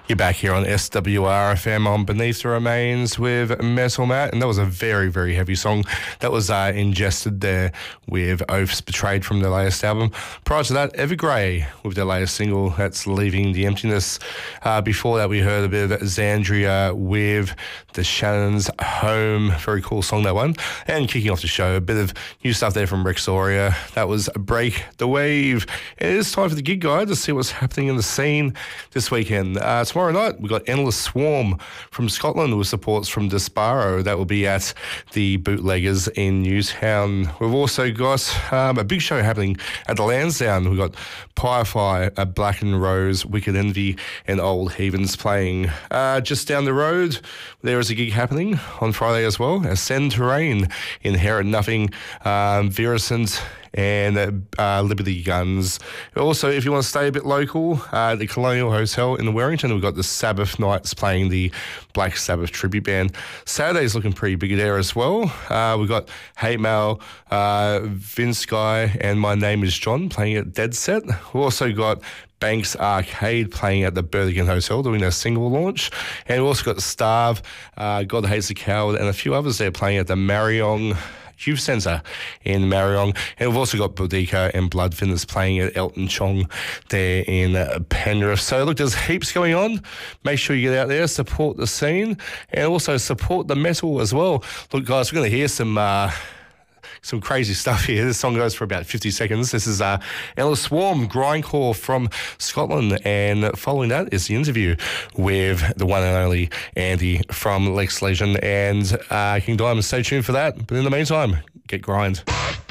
You're back here on SWRFM on Beneath the Remains with Metal Matt, and that was a very, very heavy song that was ingested there with Oaths Betrayed from their latest album. Prior to that, Evergrey with their latest single, that's Leaving the Emptiness. Before that, we heard a bit of Xandria with the Shannon's Home. Very cool song, that one. And kicking off the show, a bit of new stuff there from Rexoria. That was Break the Wave. It is time for the gig guide to see what's happening in the scene this weekend. Tomorrow night, we've got Endless Swarm from Scotland with supports from Disparo. That will be at the Bootleggers in Newtown. We've also got a big show happening at the Lansdowne. We've got Firefly, Black and Rose, Wicked Envy, and Old Heathens playing. Just down the road, there is a gig happening on Friday as well. Ascend Terrain, Inherit Nothing, Virusant, and Liberty Guns. Also, if you want to stay a bit local, the Colonial Hotel in Wellington, we've got the Sabbath Nights playing the Black Sabbath tribute band. Saturday's looking pretty big there as well. We've got Hate Mail, Vince Guy, and My Name is John playing at Dead Set. We've also got Banks Arcade playing at the Burlington Hotel doing their single launch. And we've also got Starve, God Hates the Coward, and a few others there playing at the Marion Youth Centre in Marion. And we've also got Boudica and Bloodfinners playing at Elton Chong there in Penrith. So look, there's heaps going on. Make sure you get out there, support the scene, and also support the metal as well. Look, guys, we're going to hear some crazy stuff here. This song goes for about 50 seconds. This is Endless Swarm, Grindcore from Scotland. And following that is the interview with the one and only Andy from Lex Legion and King Diamond. Stay tuned for that. But in the meantime, get grind.